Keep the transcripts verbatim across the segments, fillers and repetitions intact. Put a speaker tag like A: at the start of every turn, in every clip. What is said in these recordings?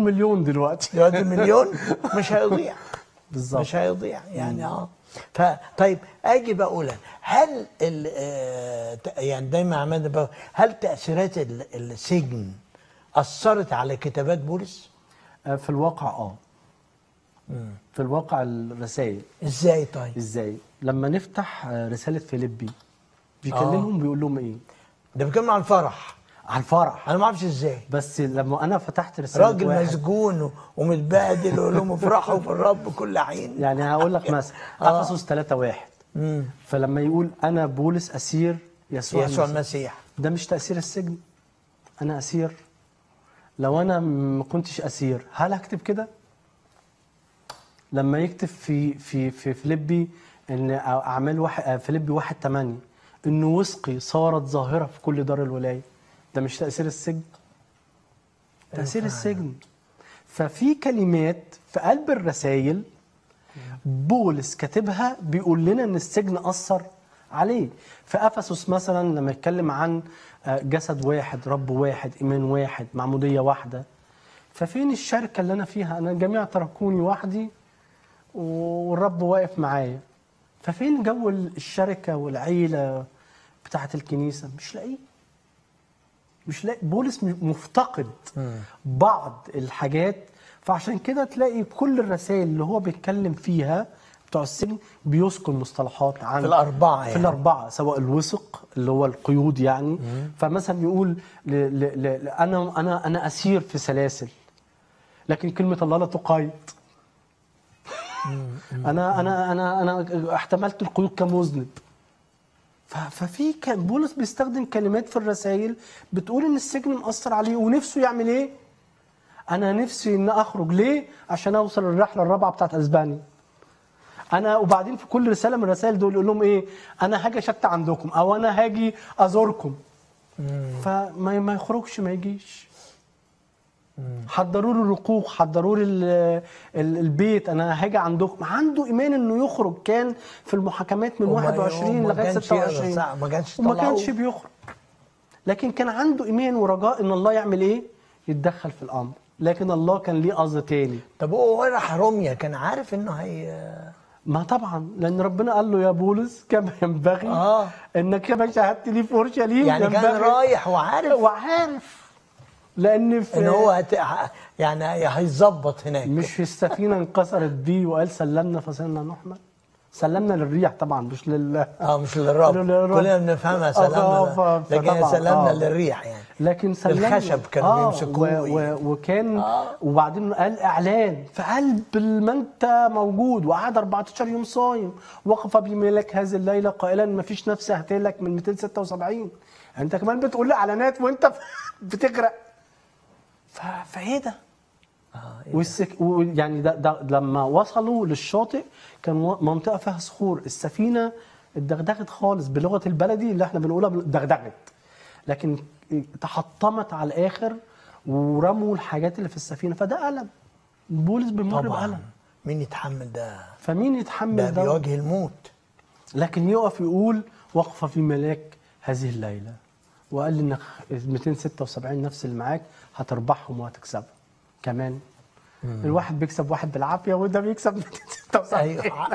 A: مليون دلوقتي.
B: دلوقتي مليون مش هيضيع.
A: بالظبط.
B: مش هيضيع يعني. اه فطيب اجي بقول هل ال آه يعني دايما عمال بقول هل تاثيرات السجن اثرت على كتابات بولس؟
A: آه في الواقع اه
B: مم.
A: في الواقع الرسائل.
B: ازاي طيب؟
A: ازاي؟ لما نفتح رساله فيليبي بيكلمهم،
B: آه.
A: بيقول لهم ايه؟
B: ده بيتكلم عن الفرح.
A: على الفرح.
B: انا ما اعرفش ازاي.
A: بس لما انا فتحت رساله
B: راجل
A: واحد
B: مسجون ومتبهدل ويقول لهم افرحوا في الرب كل حين.
A: يعني هقول لك مثلا
B: آه.
A: افسس ثلاثة واحد.
B: امم
A: فلما يقول انا بولس اسير يسوع,
B: يسوع
A: المسيح،
B: المسيح،
A: ده مش تاثير السجن؟ انا اسير. لو انا ما كنتش اسير هل هكتب كده؟ لما يكتب في في في فيليبي ان اعمال واحد فيليبي واحد ثمانية انه وثقي صارت ظاهره في كل دار الولايه، ده مش تاثير السجن؟ تاثير السجن. ففي كلمات في قلب الرسائل بولس كاتبها بيقول لنا ان السجن اثر عليه. في افسس مثلا لما يتكلم عن جسد واحد، رب واحد، ايمان واحد، معموديه واحده، ففين الشركه اللي انا فيها؟ انا الجميع تركوني وحدي والرب واقف معايا. ففين جو الشركه والعيله بتاعه الكنيسه؟ مش لاقيه. مش لاقي. بولس مفتقد بعض الحاجات. فعشان كده تلاقي كل الرسائل اللي هو بيتكلم فيها بتوع السجن بيذكر مصطلحات عن
B: في الاربعه يعني.
A: في الاربعه، سواء الوثق اللي هو القيود يعني. مم. فمثلا يقول ل ل ل انا انا انا اسير في سلاسل، لكن كلمه الله لا تقيد. انا انا انا انا احتملت القيود كمذنب. ففي كان بولس بيستخدم كلمات في الرسائل بتقول ان السجن مأثر عليه ونفسه يعمل ايه؟ انا نفسي ان اخرج. ليه؟ عشان اوصل الرحله الرابعه بتاعت اسبانيا. انا وبعدين في كل رساله من الرسائل دول يقول لهم ايه؟ انا هاجي اشت عندكم او انا هاجي ازوركم. فما ما يخرجش، ما يجيش. حضروا له الرقوق، حضروا له البيت، انا هاجي عندكم. عنده ايمان انه يخرج. كان في المحاكمات من واحد وعشرين لغايه ستة وعشرين
B: ما كانش
A: وما كانش بيخرج، لكن كان عنده ايمان ورجاء ان الله يعمل ايه؟ يتدخل في الامر. لكن الله كان ليه قصد تاني.
B: طب هو راح روميا كان عارف انه هي؟
A: ما طبعا، لان ربنا قال له يا بولس كما ينبغي
B: آه.
A: انك كما شاهدت لي في اورشليم.
B: يعني كان رايح وعارف
A: وعارف لان في
B: ان هو هت... يعني هيظبط هناك.
A: مش السفينه انكسرت بيه وقال سلمنا فصرنا نحمل. سلمنا للريح طبعا، مش لل
B: اه مش للرب. كلنا بنفهمها سلمنا،
A: آه
B: لكن سلمنا
A: آه.
B: للريح يعني.
A: لكن سلمنا
B: الخشب كانوا
A: آه
B: بيمسكوه
A: و... و... وكان
B: آه.
A: وبعدين قال اعلان في قلب المنتى موجود، وقعد أربعتاشر يوم صايم، وقف بملك هذه الليله قائلا ما فيش نفس هتهلك من مئتين وستة وسبعين. انت كمان بتقول لي اعلانات وانت بتغرق. ف... فايه ده؟
B: اه
A: والسك... يعني ده, ده لما وصلوا للشاطئ كان منطقه فيها صخور، السفينه اتدغدغت خالص بلغه البلدي اللي احنا بنقولها دغدغت، لكن تحطمت على الاخر ورموا الحاجات اللي في السفينه. فده الم. بولس بيمر بألم.
B: مين يتحمل ده؟
A: فمين يتحمل
B: ده؟
A: ده
B: بيواجه الموت.
A: لكن يقف يقول وقف في ملاك هذه الليله وقال لي انك مئتين وستة وسبعين نفس اللي معاك هتربحهم وهتكسبهم كمان. مم. الواحد بيكسب واحد بالعافيه وده بيكسب مئتين وستة وسبعين.
B: ايوه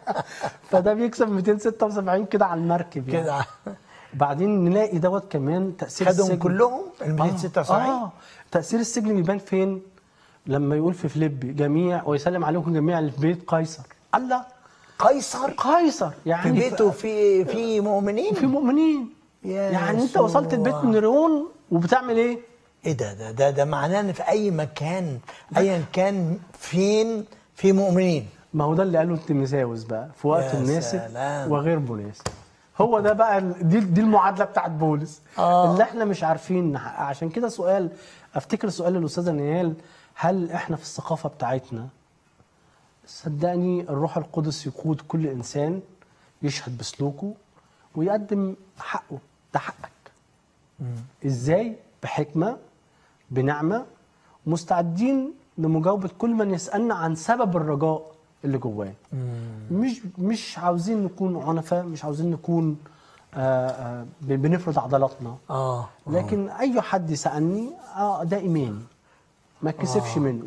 A: فده بيكسب مئتين وستة وسبعين كده على المركب يعني. كده بعدين نلاقي دوت كمان تاثير
B: خدهم
A: السجن
B: كلهم ال مئتين وستة وسبعين.
A: اه تاثير السجن بيبان فين؟ لما يقول في فيليبي جميع ويسلم عليكم جميع اللي في بيت قيصر. الله،
B: قيصر
A: قيصر يعني
B: في بيته في في مؤمنين
A: في مؤمنين يعني انت وصلت البيت نيرون وبتعمل ايه؟
B: ايه ده ده ده, ده معناه ان في اي مكان ايا كان فين في مؤمنين.
A: ما هو ده اللي قاله تيموثاوس بقى في وقت مناسب وغير مناسب. هو ده بقى دي دي المعادله بتاعت بولس آه. اللي احنا مش عارفين نحققها. عشان كده سؤال، افتكر سؤال الاستاذه نيال، هل احنا في الثقافه بتاعتنا صدقني الروح القدس يقود كل انسان يشهد بسلوكه ويقدم حقه؟ ده حقك. مم. ازاي؟ بحكمه، بنعمه، مستعدين لمجاوبه كل من يسالنا عن سبب الرجاء اللي جواه. مش مش عاوزين نكون عنفاء، مش عاوزين نكون آآ آآ بنفرض عضلاتنا.
B: اه
A: لكن اي حد يسالني اه ده ايماني. ما اتكسفش منه.